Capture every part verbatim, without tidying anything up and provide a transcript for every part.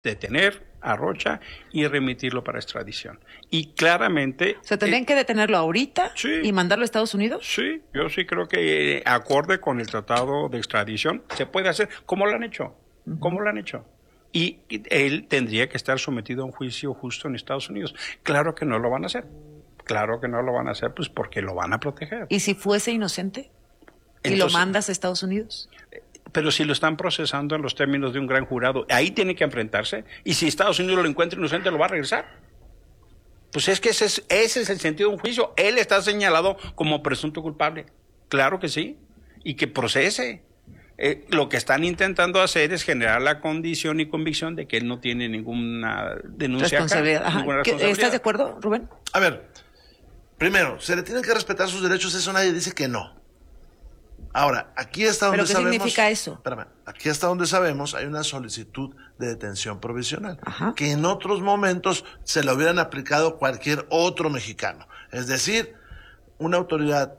detener a Rocha y remitirlo para extradición. Y claramente... ¿Se tendrían eh, que detenerlo ahorita sí, y mandarlo a Estados Unidos? Sí, yo sí creo que eh, acorde con el tratado de extradición se puede hacer, como lo han hecho, uh-huh. como lo han hecho. Y él tendría que estar sometido a un juicio justo en Estados Unidos. Claro que no lo van a hacer. Claro que no lo van a hacer, pues porque lo van a proteger. ¿Y si fuese inocente? ¿Y Entonces, lo mandas a Estados Unidos? Pero si lo están procesando en los términos de un gran jurado, ahí tiene que enfrentarse. Y si Estados Unidos lo encuentra inocente, ¿lo va a regresar? Pues es que ese es, ese es el sentido de un juicio. Él está señalado como presunto culpable. Claro que sí. Y que procese. Eh, lo que están intentando hacer es generar la condición y convicción de que él no tiene ninguna denuncia responsabilidad. Acá, ninguna responsabilidad. ¿Estás de acuerdo, Rubén? A ver, primero, ¿se le tienen que respetar sus derechos? Eso nadie dice que no. Ahora, aquí está donde ¿Pero qué sabemos... significa eso? Espérame, aquí está donde sabemos hay una solicitud de detención provisional, Ajá. que en otros momentos se lo hubieran aplicado cualquier otro mexicano. Es decir, una autoridad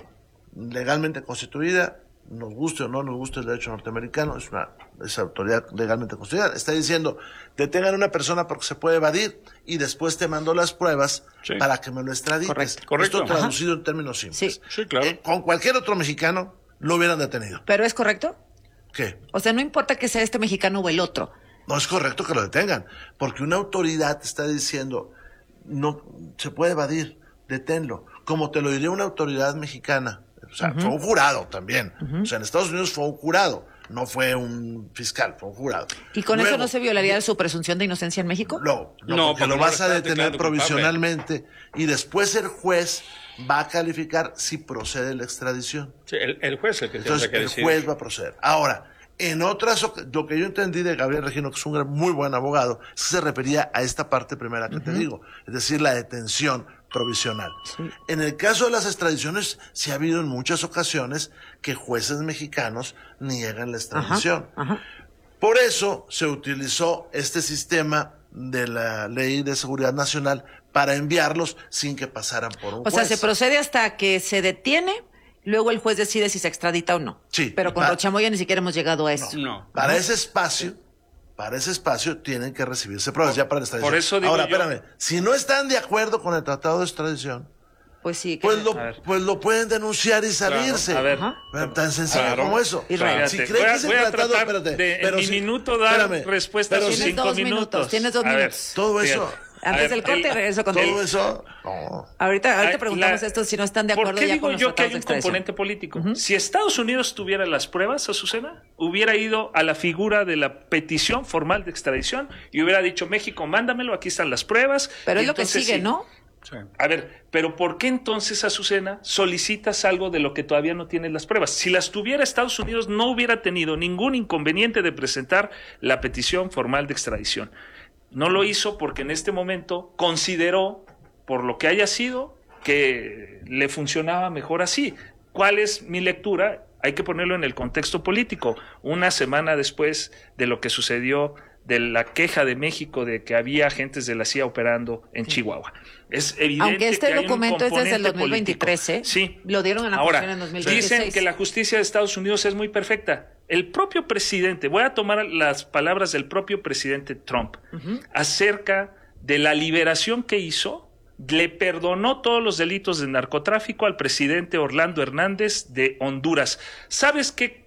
legalmente constituida, nos guste o no nos guste el derecho norteamericano, es una esa autoridad legalmente constituida, está diciendo, detengan a una persona porque se puede evadir y después te mando las pruebas sí. para que me lo extradites. Correcto, correcto. Esto traducido Ajá. en términos simples. Sí, sí claro. Eh, con cualquier otro mexicano lo hubieran detenido. ¿Pero es correcto? ¿Qué? O sea, no importa que sea este mexicano o el otro. No es correcto que lo detengan, porque una autoridad está diciendo, no se puede evadir, deténlo, como te lo diría una autoridad mexicana. O sea, uh-huh. fue un jurado también. Uh-huh. O sea, en Estados Unidos fue un jurado, no fue un fiscal, fue un jurado. ¿Y con Luego, eso no se violaría su presunción de inocencia en México? No, no, no porque, porque lo vas a detener provisionalmente culpable. Y después el juez va a calificar si procede la extradición. Sí, el, el juez el que Entonces, tiene que el decir. juez va a proceder. Ahora, en otras, lo que yo entendí de Gabriel Regino, que es un muy buen abogado, es que se refería a esta parte primera que uh-huh. te digo, es decir, la detención provisional. Sí. En el caso de las extradiciones, sí ha habido en muchas ocasiones que jueces mexicanos niegan la extradición. Ajá, ajá. Por eso se utilizó este sistema de la Ley de Seguridad Nacional para enviarlos sin que pasaran por un o juez. O sea, se procede hasta que se detiene, luego el juez decide si se extradita o no. Sí. Pero con para, Rocha Moya ni siquiera hemos llegado a eso. No. no. Para ese espacio... Para ese espacio tienen que recibirse pruebas ya para la extradición. Por eso digo Ahora, yo... espérame, si no están de acuerdo con el tratado de extradición, pues sí, que pues, lo, pues lo pueden denunciar y salirse. Claro. A ver, tan sencillo claro. como eso. Claro. Si creen que es el tratado, espérate, de, pero en si, mi minuto dar espérame, respuesta a sus tienes cinco dos minutos. minutos. Tienes dos a minutos. Ver, todo eso. Fíjate. Antes del corte el, regreso contigo. Todo eso. No. Ahorita, ahorita preguntamos la, esto si no están de acuerdo ¿por qué ya digo con los yo que hay un de componente político? Uh-huh. Si Estados Unidos tuviera las pruebas, Azucena, hubiera ido a la figura de la petición formal de extradición y hubiera dicho, México, mándamelo, aquí están las pruebas. Pero es lo que sigue, sí. ¿no? Sí. A ver, pero ¿por qué entonces, Azucena, solicitas algo de lo que todavía no tienes las pruebas? Si las tuviera Estados Unidos, no hubiera tenido ningún inconveniente de presentar la petición formal de extradición. No lo hizo porque en este momento consideró, por lo que haya sido, que le funcionaba mejor así. ¿Cuál es mi lectura? Hay que ponerlo en el contexto político. Una semana después de lo que sucedió, de la queja de México de que había agentes de la C I A operando en sí. Chihuahua. Es evidente Aunque este que hay documento un es desde el dos mil veintitrés, ¿eh? Sí. Lo dieron en la Ahora, en dos mil veintiséis. Dicen que la justicia de Estados Unidos es muy perfecta. El propio presidente, voy a tomar las palabras del propio presidente Trump, uh-huh. acerca de la liberación que hizo, le perdonó todos los delitos de narcotráfico al presidente Orlando Hernández de Honduras. ¿Sabes qué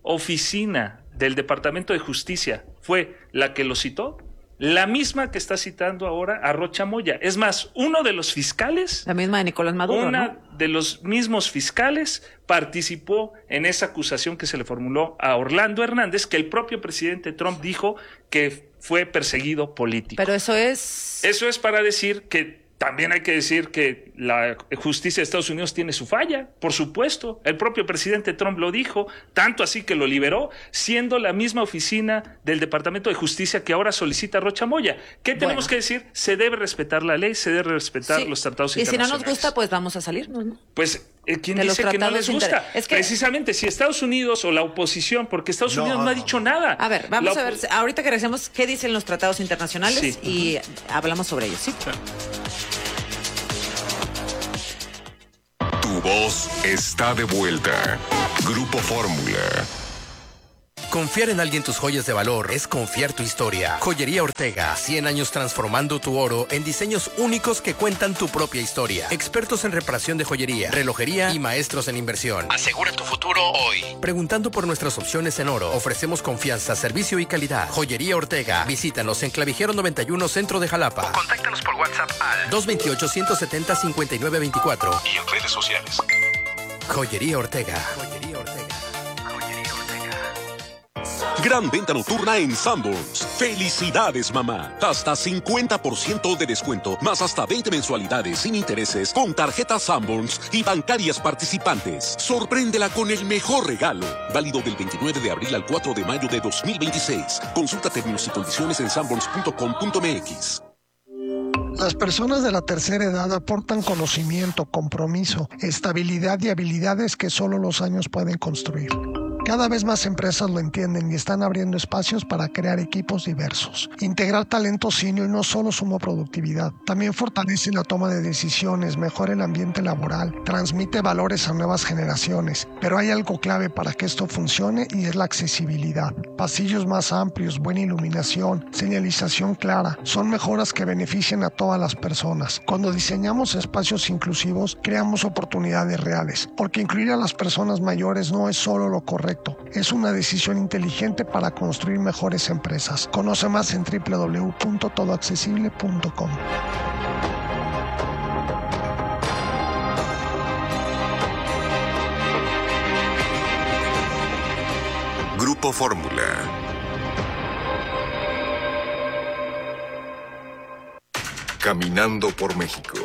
oficina del Departamento de Justicia fue la que lo citó? La misma que está citando ahora a Rocha Moya. Es más, uno de los fiscales... La misma de Nicolás Maduro, Una ¿no? de los mismos fiscales participó en esa acusación que se le formuló a Orlando Hernández, que el propio presidente Trump dijo que fue perseguido político. Pero eso es... Eso es para decir que también hay que decir que la justicia de Estados Unidos tiene su falla, por supuesto. El propio presidente Trump lo dijo, tanto así que lo liberó, siendo la misma oficina del Departamento de Justicia que ahora solicita a Rocha Moya. ¿Qué bueno. tenemos que decir? Se debe respetar la ley, se debe respetar sí. los tratados y internacionales. Y si no nos gusta, pues vamos a salirnos, ¿no? Pues, eh, ¿quién de dice que no les gusta? Inter... Es que... Precisamente, si Estados Unidos o la oposición, porque Estados no, Unidos no ha dicho nada. A ver, vamos la... a ver, ahorita que regresemos, ¿qué dicen los tratados internacionales? Sí. Y uh-huh. hablamos sobre ellos, ¿sí? sí. Tu voz está de vuelta. Grupo Fórmula. Confiar en alguien tus joyas de valor es confiar tu historia. Joyería Ortega, cien años transformando tu oro en diseños únicos que cuentan tu propia historia. Expertos en reparación de joyería, relojería y maestros en inversión. Asegura tu futuro hoy. Preguntando por nuestras opciones en oro, ofrecemos confianza, servicio y calidad. Joyería Ortega. Visítanos en Clavijero noventa y uno, Centro de Jalapa. O contáctanos por WhatsApp al dos dos ocho, uno siete cero, cinco nueve dos cuatro y en redes sociales. Joyería Ortega. Joyería Ortega. Gran venta nocturna en Sanborns. ¡Felicidades, mamá! Hasta cincuenta por ciento de descuento, más hasta veinte mensualidades sin intereses con tarjetas Sanborns y bancarias participantes. Sorpréndela con el mejor regalo. Válido del veintinueve de abril al cuatro de mayo de dos mil veintiséis. Consulta términos y condiciones en sanborns punto com punto m x. Las personas de la tercera edad aportan conocimiento, compromiso, estabilidad y habilidades que solo los años pueden construir. Cada vez más empresas lo entienden y están abriendo espacios para crear equipos diversos. Integrar talento senior no solo suma productividad, también fortalece la toma de decisiones, mejora el ambiente laboral, transmite valores a nuevas generaciones. Pero hay algo clave para que esto funcione y es la accesibilidad. Pasillos más amplios, buena iluminación, señalización clara, son mejoras que benefician a todas las personas. Cuando diseñamos espacios inclusivos, creamos oportunidades reales, porque incluir a las personas mayores no es solo lo correcto. Es una decisión inteligente para construir mejores empresas. Conoce más en doble u doble u doble u punto todo accesible punto com. Grupo Fórmula. Caminando por México.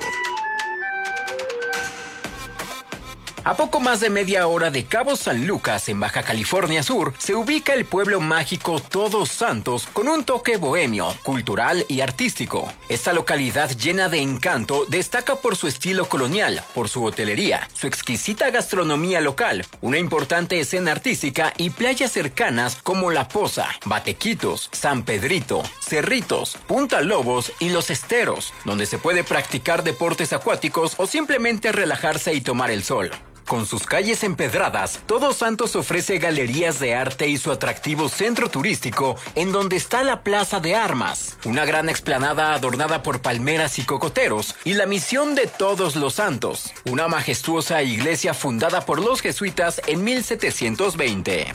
A poco más de media hora de Cabo San Lucas, en Baja California Sur, se ubica el pueblo mágico Todos Santos con un toque bohemio, cultural y artístico. Esta localidad llena de encanto destaca por su estilo colonial, por su hotelería, su exquisita gastronomía local, una importante escena artística y playas cercanas como La Poza, Batequitos, San Pedrito, Cerritos, Punta Lobos y Los Esteros, donde se puede practicar deportes acuáticos o simplemente relajarse y tomar el sol. Con sus calles empedradas, Todos Santos ofrece galerías de arte y su atractivo centro turístico, en donde está la Plaza de Armas, una gran explanada adornada por palmeras y cocoteros, y la Misión de Todos los Santos, una majestuosa iglesia fundada por los jesuitas en mil setecientos veinte.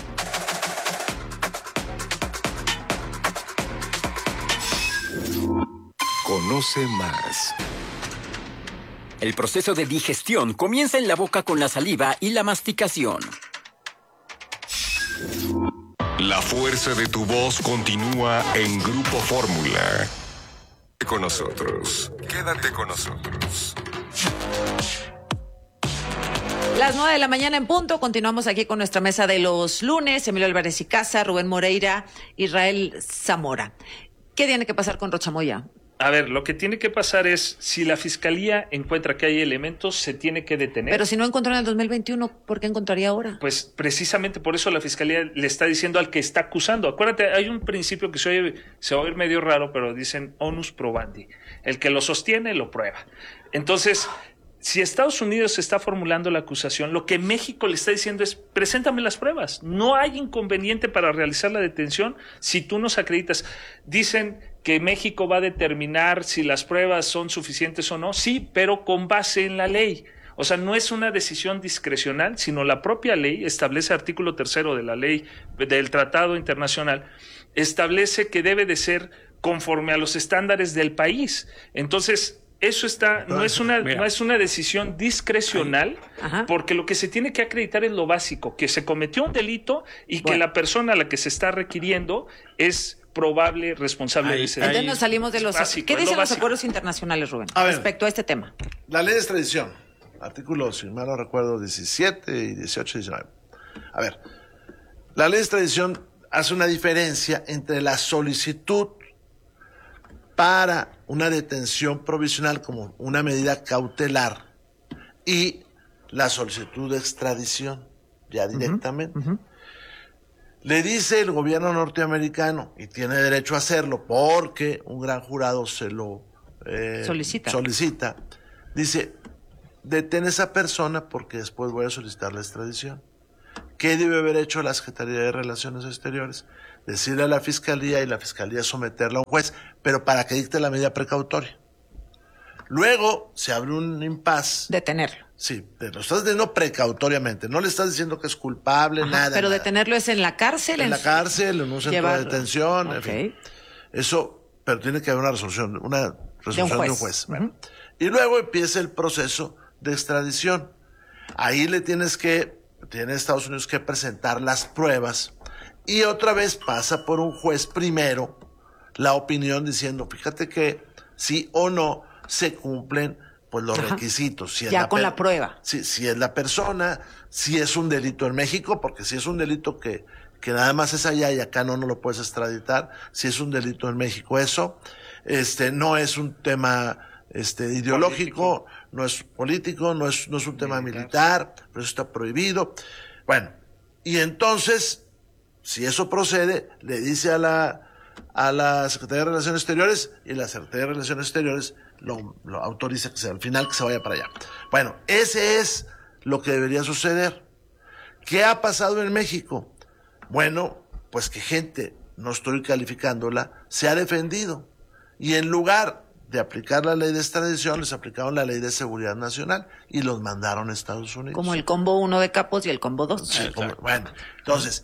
Conoce más. El proceso de digestión comienza en la boca con la saliva y la masticación. La fuerza de tu voz continúa en Grupo Fórmula. Con nosotros. Quédate con nosotros. Las nueve de la mañana en punto, continuamos aquí con nuestra mesa de los lunes. Emilio Álvarez y Casa, Rubén Moreira, Israel Zamora. ¿Qué tiene que pasar con Rochamoya? A ver, lo que tiene que pasar es, si la Fiscalía encuentra que hay elementos, se tiene que detener. Pero si no encontró en el dos mil veintiuno, ¿por qué encontraría ahora? Pues precisamente por eso la Fiscalía le está diciendo al que está acusando. Acuérdate, hay un principio que se oye, se va a oír medio raro, pero dicen onus probandi. El que lo sostiene, lo prueba. Entonces, si Estados Unidos está formulando la acusación, lo que México le está diciendo es, preséntame las pruebas. No hay inconveniente para realizar la detención si tú nos acreditas. Dicen que México va a determinar si las pruebas son suficientes o no. Sí, pero con base en la ley. O sea, no es una decisión discrecional, sino la propia ley establece, artículo tercero de la ley del Tratado Internacional, establece que debe de ser conforme a los estándares del país. Entonces, eso está, no es una, no es una decisión discrecional, Ajá. porque lo que se tiene que acreditar es lo básico, que se cometió un delito y bueno. que la persona a la que se está requiriendo es probable responsable ahí, de ese delito. delito. Entonces nos salimos de los... Básico, ¿Qué dicen los básico. acuerdos internacionales, Rubén, a respecto ver, a este tema? La ley de extradición, artículos, si mal no recuerdo, diecisiete y dieciocho y diecinueve. A ver, la ley de extradición hace una diferencia entre la solicitud para una detención provisional como una medida cautelar y la solicitud de extradición ya directamente. Uh-huh, uh-huh. Le dice el gobierno norteamericano, y tiene derecho a hacerlo porque un gran jurado se lo eh, solicita. solicita, dice, detén a esa persona porque después voy a solicitar la extradición. ¿Qué debe haber hecho la Secretaría de Relaciones Exteriores? Decirle a la Fiscalía y la Fiscalía someterla a un juez, pero para que dicte la medida precautoria. Luego se abre un impasse. Detenerlo. Sí, pero lo estás diciendo precautoriamente, no le estás diciendo que es culpable, Ajá, nada. Pero nada. detenerlo es en la cárcel. En, en la su... cárcel, en un centro Llevarlo. de detención, en Okay. fin. Eso, pero tiene que haber una resolución, una resolución de un juez. De un juez. Bueno. Uh-huh. Y luego empieza el proceso de extradición. Ahí le tienes que, tiene Estados Unidos que presentar las pruebas y otra vez pasa por un juez primero la opinión diciendo, fíjate que sí o no se cumplen pues los Ajá. requisitos. Si es Ya la con per- la prueba. Si, si es la persona, si es un delito en México, porque si es un delito que, que nada más es allá y acá no, no lo puedes extraditar, si es un delito en México eso, este, no es un tema este, ideológico, político. no es político, no es, no es un tema militar, pero eso está prohibido. Bueno, y entonces, si eso procede, le dice a la, a la Secretaría de Relaciones Exteriores y la Secretaría de Relaciones Exteriores lo, lo autoriza que sea, al final que se vaya para allá. Bueno, ese es lo que debería suceder. ¿Qué ha pasado en México? Bueno, pues que gente, no estoy calificándola, se ha defendido. Y en lugar de aplicar la ley de extradición, les aplicaron la ley de seguridad nacional y los mandaron a Estados Unidos. Como el combo uno de Capos y el combo dos. Sí, como, bueno, entonces,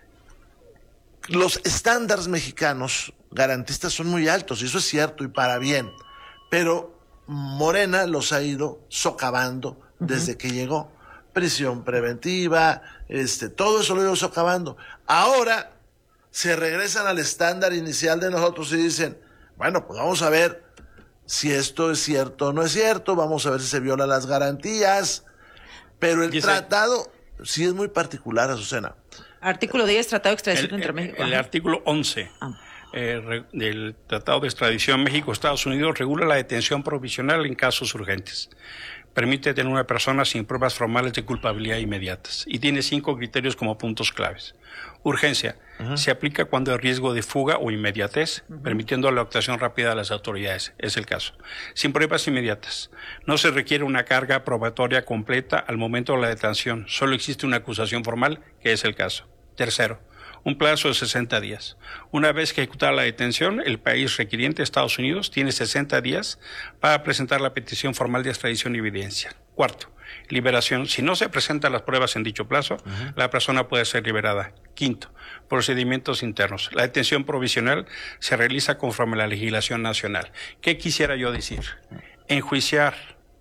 los estándares mexicanos garantistas son muy altos, y eso es cierto, y para bien, pero Morena los ha ido socavando uh-huh. desde que llegó. Prisión preventiva, este, todo eso lo ha ido socavando. Ahora se regresan al estándar inicial de nosotros y dicen, bueno, pues vamos a ver si esto es cierto o no es cierto, vamos a ver si se violan las garantías, pero el Dice, tratado sí es muy particular, Azucena. Artículo diez, Tratado de Extradición el, entre el, México. El, el artículo once ah. eh, re, del Tratado de Extradición México-Estados Unidos regula la detención provisional en casos urgentes. Permite detener a una persona sin pruebas formales de culpabilidad inmediatas y tiene cinco criterios como puntos claves. Urgencia. Uh-huh. Se aplica cuando hay riesgo de fuga o inmediatez, uh-huh. permitiendo la actuación rápida de las autoridades. Es el caso. Sin pruebas inmediatas. No se requiere una carga probatoria completa al momento de la detención. Solo existe una acusación formal, que es el caso. Tercero. Un plazo de sesenta días. Una vez que ejecutada la detención, el país requiriente, Estados Unidos, tiene sesenta días para presentar la petición formal de extradición y evidencia. Cuarto, liberación. Si no se presentan las pruebas en dicho plazo, uh-huh. la persona puede ser liberada. Quinto, procedimientos internos. La detención provisional se realiza conforme a la legislación nacional. ¿Qué quisiera yo decir? Enjuiciar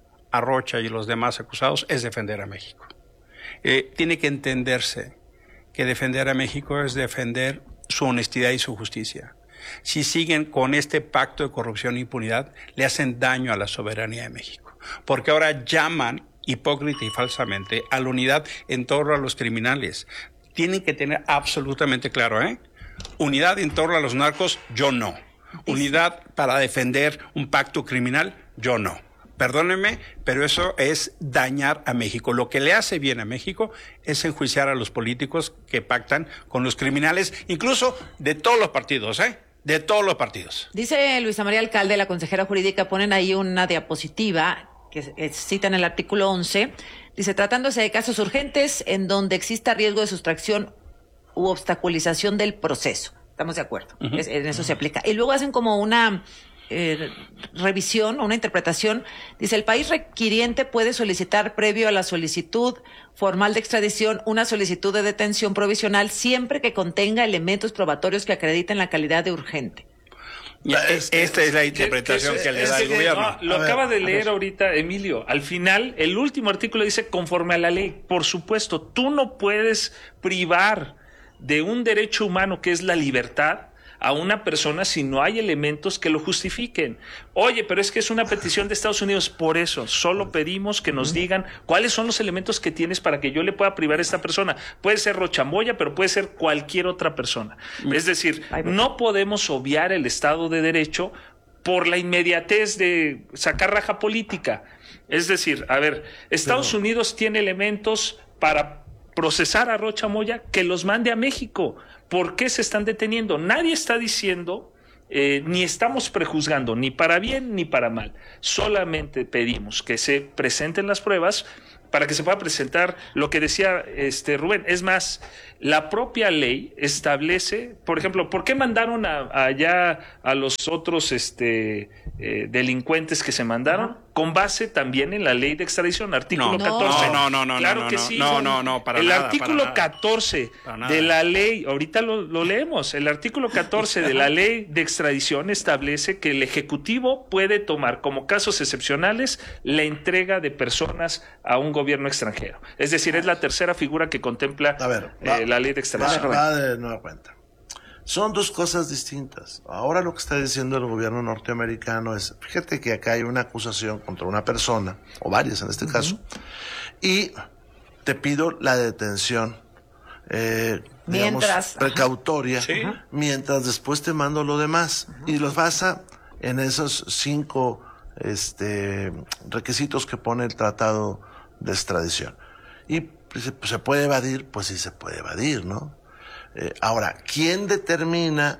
a Rocha y los demás acusados es defender a México. Eh, tiene que entenderse que defender a México es defender su honestidad y su justicia. Si siguen con este pacto de corrupción e impunidad, le hacen daño a la soberanía de México. Porque ahora llaman, hipócrita y falsamente, a la unidad en torno a los criminales. Tienen que tener absolutamente claro, ¿eh? Unidad en torno a los narcos, yo no. Unidad para defender un pacto criminal, yo no. Perdónenme, pero eso es dañar a México. Lo que le hace bien a México es enjuiciar a los políticos que pactan con los criminales, incluso de todos los partidos, ¿eh? De todos los partidos. Dice Luisa María Alcalde, la consejera jurídica, ponen ahí una diapositiva que cita en el artículo once. Dice, tratándose de casos urgentes en donde exista riesgo de sustracción u obstaculización del proceso. Estamos de acuerdo, uh-huh. es, en eso se aplica. Y luego hacen como una... Eh, revisión o una interpretación. Dice, el país requiriente puede solicitar previo a la solicitud formal de extradición una solicitud de detención provisional siempre que contenga elementos probatorios que acrediten la calidad de urgente. Ya, es, esta es la interpretación que, que, que le da el gobierno. No, lo a acaba ver, de leer ahorita Emilio. Al final, el último artículo dice conforme a la ley. Por supuesto, tú no puedes privar de un derecho humano que es la libertad a una persona si no hay elementos que lo justifiquen. Oye, pero es que es una petición de Estados Unidos. Por eso, solo pedimos que nos digan cuáles son los elementos que tienes para que yo le pueda privar a esta persona. Puede ser Rochamoya, pero puede ser cualquier otra persona. Es decir, no podemos obviar el Estado de Derecho por la inmediatez de sacar raja política. Es decir, a ver, Estados pero... Unidos tiene elementos para procesar a Rochamoya, que los mande a México. ¿Por qué se están deteniendo? Nadie está diciendo, eh, ni estamos prejuzgando, ni para bien ni para mal. Solamente pedimos que se presenten las pruebas para que se pueda presentar lo que decía este Rubén. Es más, la propia ley establece, por ejemplo, ¿por qué mandaron a, a allá a los otros este, eh, delincuentes que se mandaron? Uh-huh. Con base también en la ley de extradición, artículo no, catorce. No, no, no, claro no, que no, sí. No, no, no, para el nada. El artículo catorce de la ley, ahorita lo, lo leemos, el artículo catorce de la ley de extradición establece que el Ejecutivo puede tomar como casos excepcionales la entrega de personas a un gobierno extranjero. Es decir, es la tercera figura que contempla a ver, va, eh, la ley de extradición. Va, va de nueva cuenta. Son dos cosas distintas. Ahora lo que está diciendo el gobierno norteamericano es, fíjate que acá hay una acusación contra una persona, o varias en este uh-huh. caso, y te pido la detención eh, digamos, mientras, precautoria, ¿sí? mientras después te mando lo demás. Uh-huh. Y los basa en esos cinco este, requisitos que pone el Tratado de Extradición. Y pues, se puede evadir, pues sí se puede evadir, ¿no? Eh, ahora, ¿quién determina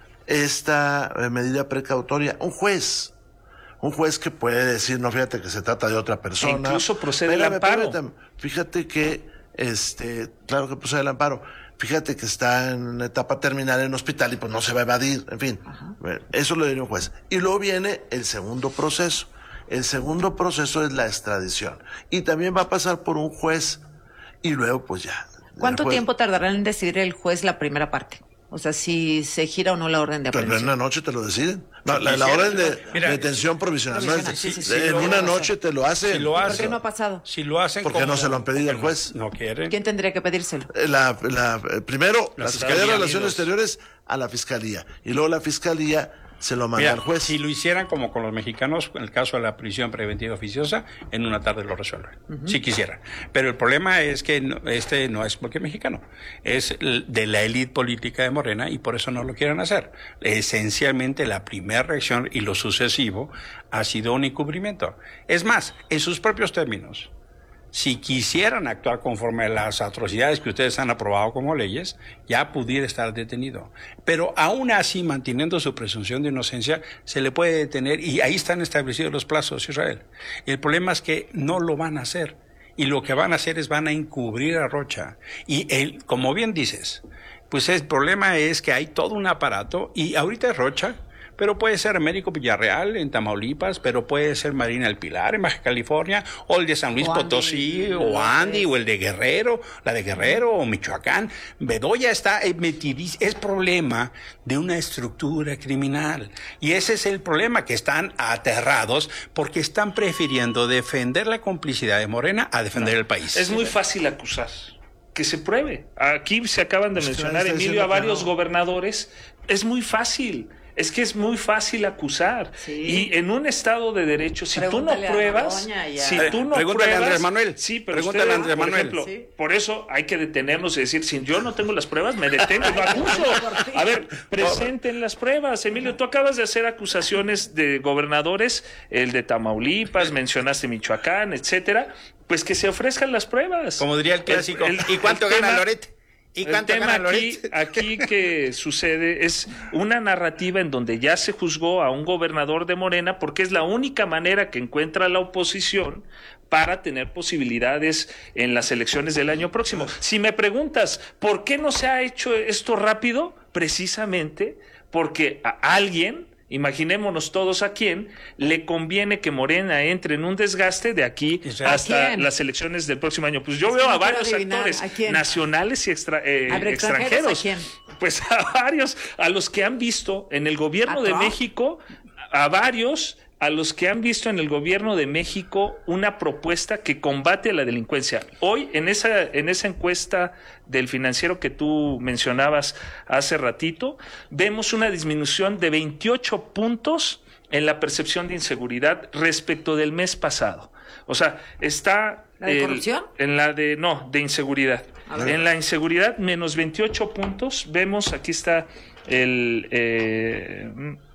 esta eh, medida precautoria? Un juez. Un juez que puede decir, no, fíjate que se trata de otra persona. E incluso procede espérame, el amparo. Espérame, fíjate que, este, claro que procede el amparo. Fíjate que está en una etapa terminal en hospital y pues no se va a evadir. En fin, ajá. Eso lo diría un juez. Y luego viene el segundo proceso. El segundo proceso es la extradición. Y también va a pasar por un juez. Y luego, pues ya. ¿Cuánto tiempo tardará en decidir el juez la primera parte? O sea, si se gira o no la orden de aprehensión. Pero en una noche te lo deciden. No, la, la orden de Mira, detención provisional. No, sí, sí, sí, en una noche te lo hacen. Si lo hacen, ¿por qué no ha pasado? Si lo hacen, ¿por qué no se lo han pedido al juez? No quieren. ¿Quién tendría que pedírselo? La, la, primero, la, la Fiscalía de Relaciones Exteriores a la Fiscalía. Y luego la Fiscalía se lo manda Mira, al juez. Si lo hicieran como con los mexicanos, en el caso de la prisión preventiva oficiosa, en una tarde lo resuelven, uh-huh. si quisieran. Pero el problema es que no, este no es porque es mexicano, es de la élite política de Morena y por eso no lo quieren hacer. Esencialmente la primera reacción y lo sucesivo ha sido un encubrimiento. Es más, en sus propios términos, si quisieran actuar conforme a las atrocidades que ustedes han aprobado como leyes, ya pudiera estar detenido. Pero aún así, manteniendo su presunción de inocencia, se le puede detener y ahí están establecidos los plazos, Israel. El problema es que no lo van a hacer. Y lo que van a hacer es van a encubrir a Rocha. Y él, como bien dices, pues el problema es que hay todo un aparato y ahorita es Rocha, pero puede ser Américo Villarreal en Tamaulipas, pero puede ser Marina El Pilar en Baja California, o el de San Luis o Potosí, Andy, o Andy, o el de Guerrero, la de Guerrero, o Michoacán. Bedoya está metidísimo. Es problema de una estructura criminal. Y ese es el problema, que están aterrados porque están prefiriendo defender la complicidad de Morena a defender no, el país. Es muy fácil acusar. Que se pruebe. Aquí se acaban de mencionar, Emilio, a varios no. gobernadores. Es muy fácil. Es que es muy fácil acusar. Sí. Y en un Estado de derecho, si Pregúntale tú no pruebas, si tú no Pregúntale pruebas, a Andrés Manuel. Sí, pero Pregúntale ustedes, a Andrés por Manuel. ejemplo, sí. por eso hay que detenernos y decir, si yo no tengo las pruebas, me detengo y no acuso. A ver, presenten las pruebas. Emilio, tú acabas de hacer acusaciones de gobernadores, el de Tamaulipas, mencionaste Michoacán, etcétera. Pues que se ofrezcan las pruebas. Como diría el clásico. El, el, ¿Y cuánto gana tema, Loret? ¿Y cuánto el tema gana aquí, aquí que sucede es una narrativa en donde ya se juzgó a un gobernador de Morena porque es la única manera que encuentra la oposición para tener posibilidades en las elecciones del año próximo. Si me preguntas, ¿por qué no se ha hecho esto rápido? Precisamente porque a alguien, imaginémonos todos a quién, le conviene que Morena entre en un desgaste de aquí hasta las elecciones del próximo año. Pues yo es veo a varios actores nacionales y extra, eh, ver, extranjeros. ¿A quién? Pues a varios, a los que han visto en el gobierno de México, a varios a los que han visto en el gobierno de México una propuesta que combate a la delincuencia. Hoy, en esa, en esa encuesta del Financiero que tú mencionabas hace ratito, vemos una disminución de veintiocho puntos en la percepción de inseguridad respecto del mes pasado. O sea, está... ¿La de el, corrupción? En la de, no, de inseguridad. En la inseguridad, menos veintiocho puntos. Vemos, aquí está el... Eh,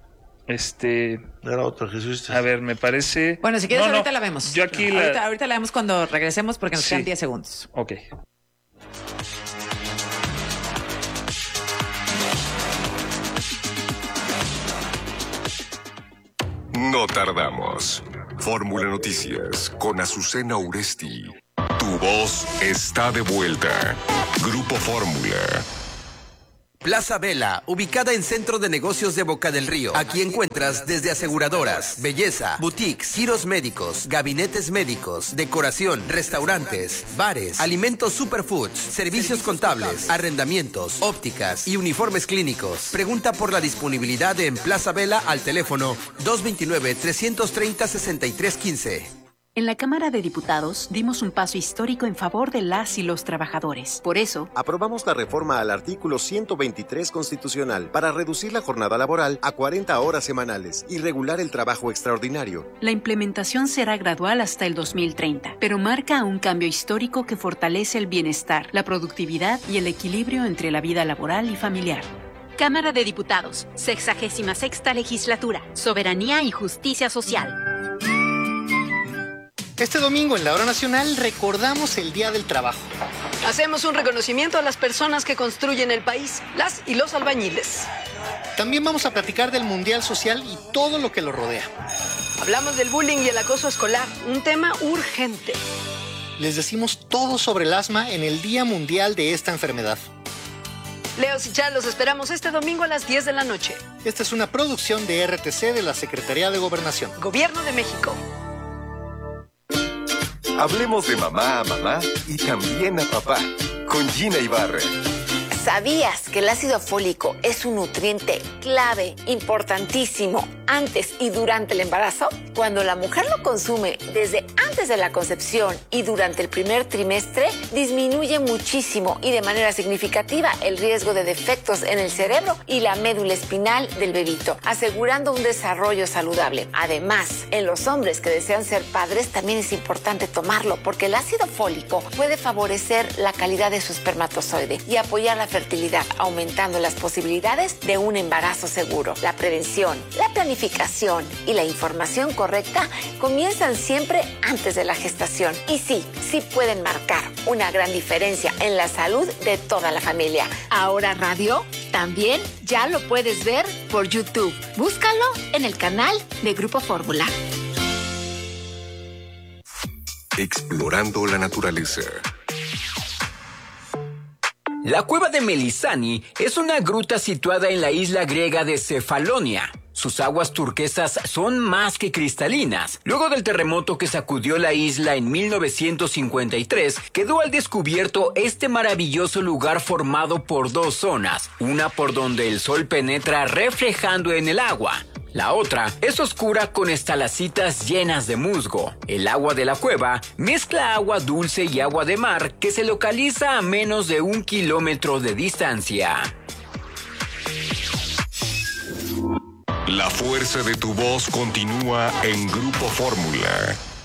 Este. Era otro Jesús. A ver, me parece. Bueno, si quieres, no, ahorita no, la vemos. Yo aquí no, la... ahorita, ahorita la vemos cuando regresemos porque nos sí. quedan diez segundos. Ok. No tardamos. Fórmula Noticias con Azucena Uresti. voz está de vuelta. Grupo Fórmula. Plaza Vela, ubicada en Centro de Negocios de Boca del Río. Aquí encuentras desde aseguradoras, belleza, boutiques, giros médicos, gabinetes médicos, decoración, restaurantes, bares, alimentos superfoods, servicios contables, arrendamientos, ópticas y uniformes clínicos. Pregunta por la disponibilidad en Plaza Vela al teléfono dos dos nueve, tres tres cero, seis tres uno cinco. En la Cámara de Diputados dimos un paso histórico en favor de las y los trabajadores. Por eso, aprobamos la reforma al artículo ciento veintitrés constitucional para reducir la jornada laboral a cuarenta horas semanales y regular el trabajo extraordinario. La implementación será gradual hasta el dos mil treinta, pero marca un cambio histórico que fortalece el bienestar, la productividad y el equilibrio entre la vida laboral y familiar. Cámara de Diputados, sexagésima sexta legislatura, soberanía y justicia social. Este domingo en la Hora Nacional recordamos el Día del Trabajo. Hacemos un reconocimiento a las personas que construyen el país, las y los albañiles. También vamos a platicar del Mundial Social y todo lo que lo rodea. Hablamos del bullying y el acoso escolar, un tema urgente. Les decimos todo sobre el asma en el Día Mundial de esta enfermedad. Leo y Char, los esperamos este domingo a las diez de la noche. Esta es una producción de R T C de la Secretaría de Gobernación. Gobierno de México. Hablemos de mamá a mamá y también a papá, con Gina Ibarra. ¿Sabías que el ácido fólico es un nutriente clave, importantísimo, antes y durante el embarazo? Cuando la mujer lo consume desde antes de la concepción y durante el primer trimestre, disminuye muchísimo y de manera significativa el riesgo de defectos en el cerebro y la médula espinal del bebito, asegurando un desarrollo saludable. Además, en los hombres que desean ser padres también es importante tomarlo porque el ácido fólico puede favorecer la calidad de su espermatozoide y apoyar la fertilidad, aumentando las posibilidades de un embarazo seguro. La prevención, la planificación y la información correcta comienzan siempre antes de la gestación. Y sí, sí pueden marcar una gran diferencia en la salud de toda la familia. Ahora Radio también ya lo puedes ver por YouTube. Búscalo en el canal de Grupo Fórmula. Explorando la naturaleza. La cueva de Melisani es una gruta situada en la isla griega de Cefalonia. Sus aguas turquesas son más que cristalinas. Luego del terremoto que sacudió la isla en mil novecientos cincuenta y tres, quedó al descubierto este maravilloso lugar formado por dos zonas. Una por donde el sol penetra reflejando en el agua. La otra es oscura con estalactitas llenas de musgo. El agua de la cueva mezcla agua dulce y agua de mar que se localiza a menos de un kilómetro de distancia. La fuerza de tu voz continúa en Grupo Fórmula.